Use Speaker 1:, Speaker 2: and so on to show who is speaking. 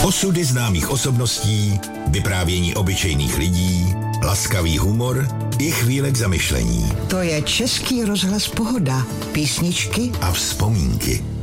Speaker 1: Osudy známých osobností, vyprávění obyčejných lidí, laskavý humor i chvíle k zamyšlení.
Speaker 2: To je Český rozhlas Pohoda. Písničky
Speaker 1: a vzpomínky.